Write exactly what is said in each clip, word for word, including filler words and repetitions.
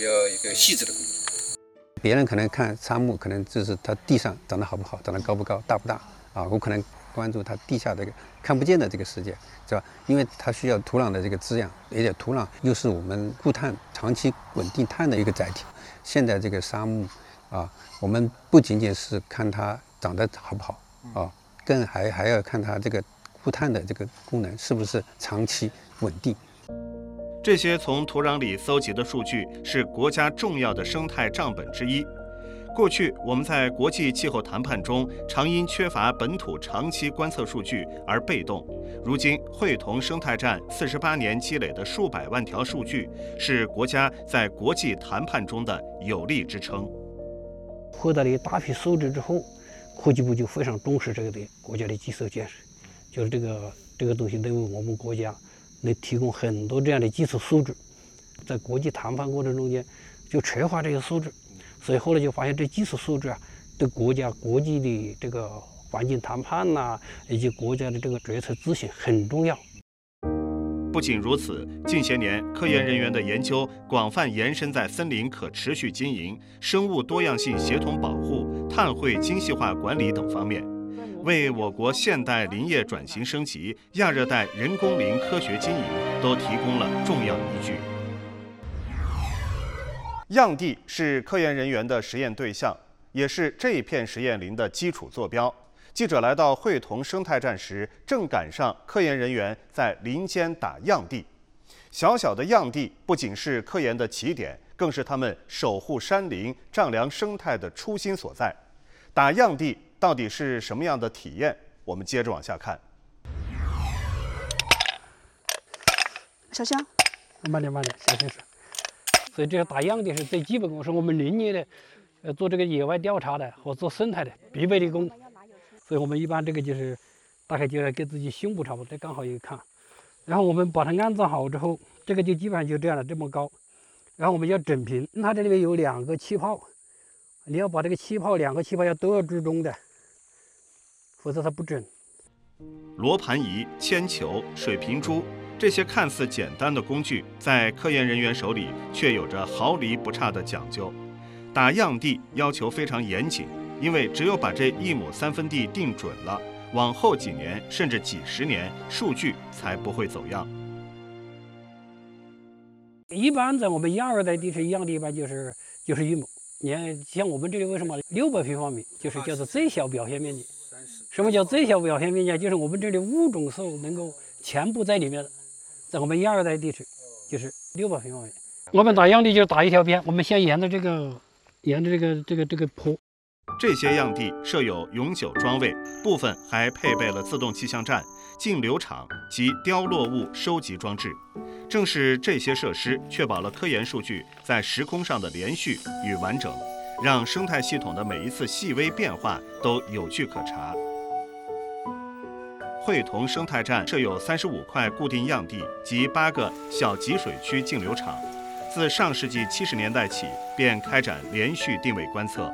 要一个细致的工作。 别人可能看沙漠，可能就是它地上长得好不好，长得高不高，大不大啊。我可能关注它地下这个看不见的这个世界，是吧？因为它需要土壤的这个滋养，而且土壤又是我们固碳、长期稳定碳的一个载体。现在这个沙漠啊，我们不仅仅是看它长得好不好啊，更还还要看它这个固碳的这个功能是不是长期稳定。 这些从土壤里搜集的数据是国家重要的生态账本之一。过去我们在国际气候谈判中常因缺乏本土长期观测数据而被动，如今会同生态站四十八年积累的数百万条数据，是国家在国际谈判中的有力支撑。 获得了大批数据之后，科技部就非常重视这个的国家的基础建设，就是这个这个东西能为我们国家能提供很多这样的基础素质，在国际谈判过程中间就缺乏这些素质，所以后来就发现这基础素质啊，对国家国际的这个环境谈判呐、啊，以及国家的这个决策咨询很重要。 不仅如此，近些年科研人员的研究广泛延伸在森林可持续经营、生物多样性协同保护、碳汇精细化管理等方面，为我国现代林业转型升级、亚热带人工林科学经营都提供了重要依据。样地是科研人员的实验对象，也是这一片实验林的基础坐标。记者来到会同生态站时，正赶上科研人员在林间打样地。小小的样地不仅是科研的起点，更是他们守护山林、丈量生态的初心所在。打样地到底是什么样的体验？我们接着往下看。 小香， 慢点慢点，小心手。所以这个打样地是最基本功，是我们林业的，呃，做这个野外调查的和做生态的必备的功。所以我们一般这个就是大概就要跟自己胸部差不多，这刚好一看。然后我们把它安装好之后，这个就基本上就这样的这么高。然后我们要整平，它这里面有两个气泡，你要把这个气泡两个气泡要都要居中的，否则它不整。 罗盘仪、铅球、水平珠，这些看似简单的工具，在科研人员手里却有着毫厘不差的讲究。打样地要求非常严谨，因为只有把这一亩三分地定准了，往后几年甚至几十年，数据才不会走样。 一般在我们亚热带地区样地一般就是就是一亩。你看，像我们这里为什么六百平方米，就是叫做最小表现面积。什么叫最小表现面积？就是我们这里物种数能够全部在里面的，在我们亚热带地区就是六百平方米。我们打样地就打一条边，我们先沿着这个沿着这个这个这个坡。 这些样地设有永久装位，部分还配备了自动气象站、径流场及凋落物收集装置。正是这些设施确保了科研数据在时空上的连续与完整，让生态系统的每一次细微变化都有据可查。会同生态站设有三十五块固定样地及八个小集水区径流场，自上世纪七十年代起便开展连续定位观测。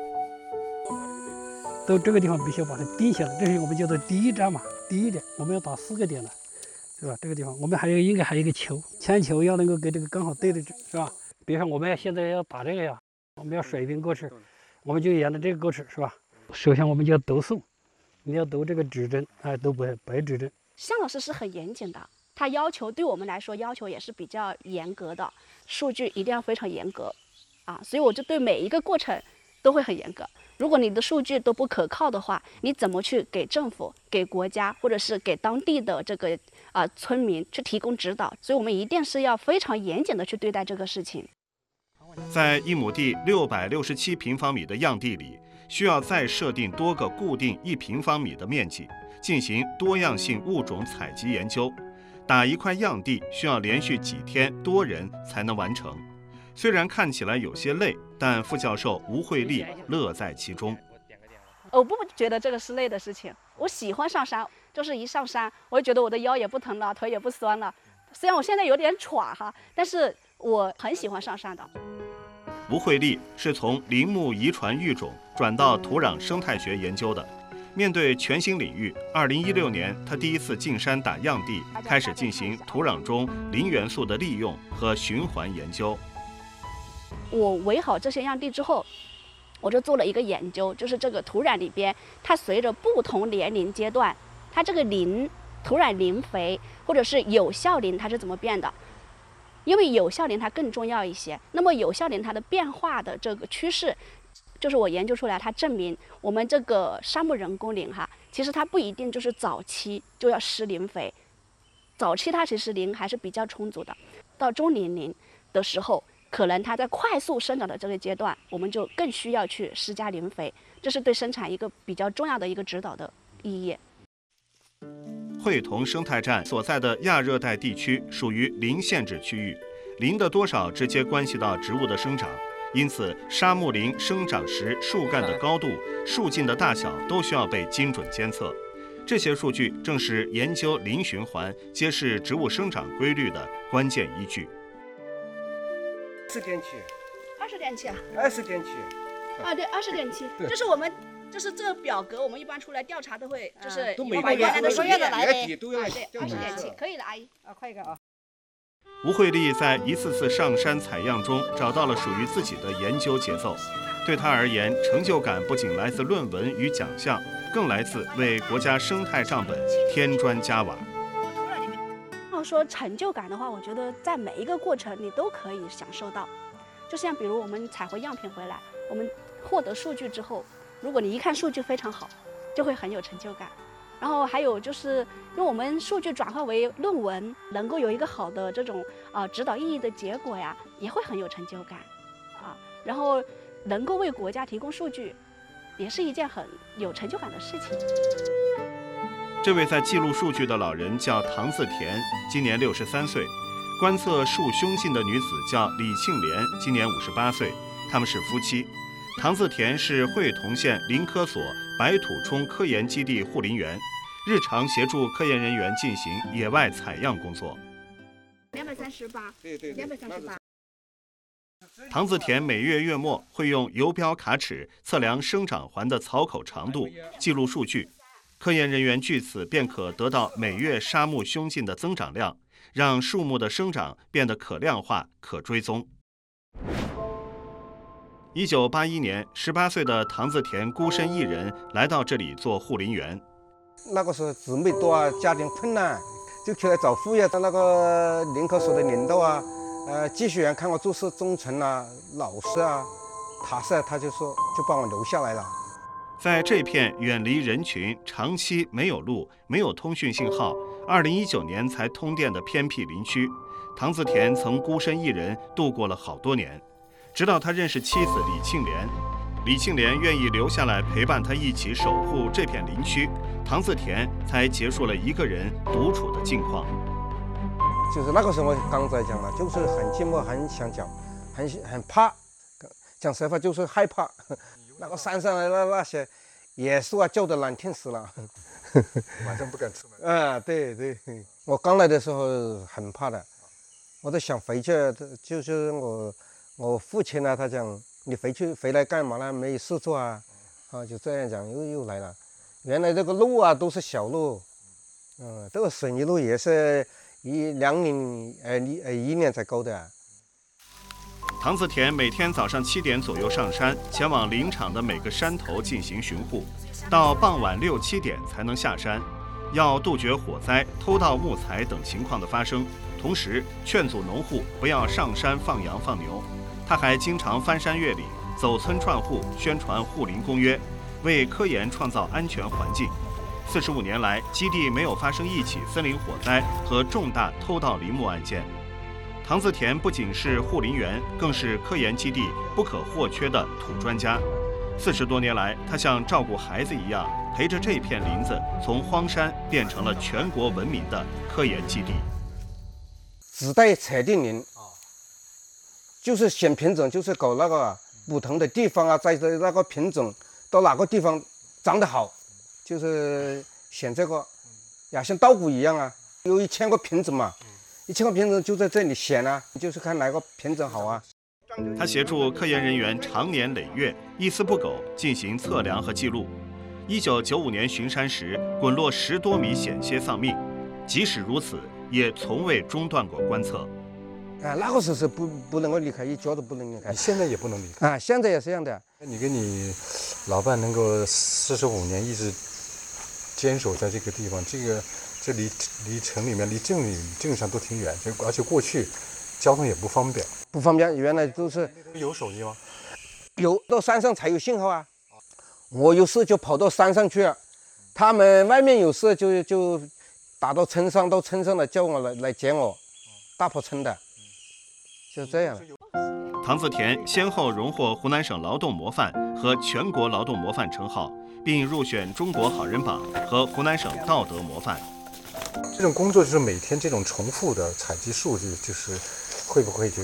到这个地方必须要把它定下来，这是我们叫做第一站嘛，第一点我们要打四个点了，是吧？这个地方我们还有应该还有一个球，铅球要能够跟这个刚好对得住，是吧？比如说我们要现在要打这个呀，我们要水平过去，我们就沿着这个过去，是吧？首先我们就要读数，你要读这个指针，哎，读白白指针。 向老师是很严谨的，他要求对我们来说要求也是比较严格的，数据一定要非常严格啊，所以我就对每一个过程都会很严格。如果你的数据都不可靠的话，你怎么去给政府、给国家或者是给当地的这个啊、呃、村民去提供指导？所以我们一定是要非常严谨的去对待这个事情。 在一亩地六百六十七平方米的样地里，需要再设定多个固定一平方米的面积，进行多样性物种采集研究。打一块样地需要连续几天多人才能完成。虽然看起来有些累，但副教授吴慧丽乐在其中。 我不觉得这个是累的事情，我喜欢上山，就是一上山，我就觉得我的腰也不疼了，腿也不酸了。虽然我现在有点喘哈，但是我很喜欢上山的。 吴慧丽是从林木遗传育种转到土壤生态学研究的。面对全新领域，二零一六年他第一次进山打样地，开始进行土壤中磷元素的利用和循环研究。 我围好这些样地之后，我就做了一个研究，就是这个土壤里边，它随着不同年龄阶段，它这个磷土壤磷肥或者是有效磷它是怎么变的？因为有效磷它更重要一些。那么有效磷它的变化的这个趋势，就是我研究出来，它证明我们这个沙漠人工磷哈，其实它不一定就是早期就要施磷肥，早期它其实磷还是比较充足的，到中年龄的时候，可能它在快速生长的这个阶段，我们就更需要去施加磷肥，这是对生产一个比较重要的一个指导的意义。 会同生态站所在的亚热带地区属于磷限制区域，磷的多少直接关系到植物的生长，因此沙木林生长时树干的高度、树径的大小都需要被精准监测。这些数据正是研究磷循环、揭示植物生长规律的关键依据。 二十点七， 二十点七啊？ 二十点七。 啊，对，二十点七，这是我们。就是这个表格，我们一般出来调查都会，就是把原来的数据月底都要对，二十点七，可以的，阿姨啊，快一个啊。 吴慧丽在一次次上山采样中找到了属于自己的研究节奏，对她而言，成就感不仅来自论文与奖项，更来自为国家生态账本添砖加瓦。 要说成就感的话，我觉得在每一个过程你都可以享受到，就像比如我们采回样品回来，我们获得数据之后。如果你一看数据非常好，就会很有成就感。然后还有就是，因为我们数据转化为论文，能够有一个好的这种啊、呃、指导意义的结果呀，也会很有成就感啊。然后能够为国家提供数据，也是一件很有成就感的事情。 这位在记录数据的老人叫唐自田，今年六十三岁；观测树胸径的女子叫李庆莲，今年五十八岁，他们是夫妻。唐自田是会同县林科所白土冲科研基地护林员，日常协助科研人员进行野外采样工作。 两百三十八， 对对， 两百三十八。 唐自田每月月末会用游标卡尺测量生长环的草口长度，记录数据。科研人员据此便可得到每月沙木胸径的增长量，让树木的生长变得可量化、可追踪。一九八一年，十八岁的唐自田孤身一人来到这里做护林员。 那个时候姊妹多啊，家庭困难，就出来找副业。那个林科所的领导啊，呃，技术员看我做事忠诚啊，老实啊，踏实，他就说就把我留下来了。 在这片远离人群、长期没有路、没有通讯信号、二零一九年才通电的偏僻林区，唐自田曾孤身一人度过了好多年。直到他认识妻子李庆莲，李庆莲愿意留下来陪伴他一起守护这片林区，唐自田才结束了一个人独处的境况。 就是那个时候我刚才讲了，就是很寂寞，很想讲，很很怕，讲实话就是害怕。那个山上的那那些野兽啊，叫得难听死了， 晚上不敢出门。 啊，对对，我刚来的时候很怕的，我都想回去，就是我。我父亲呢，他讲你回去回来干嘛呢？没事做啊，啊就这样讲，又又来了。原来这个路啊都是小路，嗯，这个水泥路也是一两年呃一呃一年才够的、啊。 唐自田每天早上七点左右上山，前往林场的每个山头进行巡护，到傍晚六七点才能下山，要杜绝火灾、偷盗木材等情况的发生，同时劝阻农户不要上山放羊放牛。他还经常翻山越岭，走村串户，宣传护林公约，为科研创造安全环境。四十五年来，基地没有发生一起森林火灾和重大偷盗林木案件。唐自田不仅是护林员，更是科研基地不可或缺的土专家。四十多年来，他像照顾孩子一样，陪着这片林子从荒山变成了全国闻名的科研基地。 只带采定林。就是选品种，就是搞那个不同的地方啊，在这那个品种到哪个地方长得好，就是选这个，呀，像稻谷一样啊，有一千个品种嘛，一千个品种就在这里选啊，就是看哪个品种好啊。 他协助科研人员长年累月，一丝不苟进行测量和记录。一九九五年巡山时，滚落十多米险些丧命，即使如此，也从未中断过观测。 啊，那个时候是不不能够离开，一脚都不能离开你。现在也不能离开。 啊，现在也是这样的。 你跟你老伴能够四十五年一直坚守在这个地方，这个这离离城里面、离镇里镇上都挺远，就而且过去交通也不方便。 不方便，原来都是有手机吗？ 有到山上才有信号啊。我有事就跑到山上去，他们外面有事就就打到村上，到村上来叫我来来接我，大坡村的，就这样。 唐自田先后荣获湖南省劳动模范和全国劳动模范称号，并入选中国好人榜和湖南省道德模范。 这种工作就是每天这种重复的采集数据，就是会不会就